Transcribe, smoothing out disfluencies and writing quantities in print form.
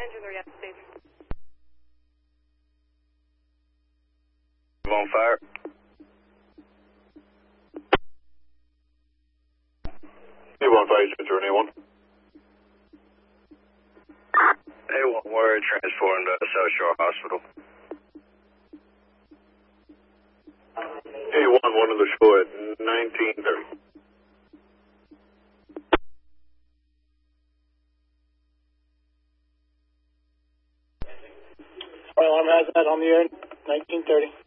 engines are yet safe. On fire. A1 fire, turn A1. A1, we're transporting to South Shore Hospital. A1, one of the shore at 1930. Alarm has that on the air, 1930.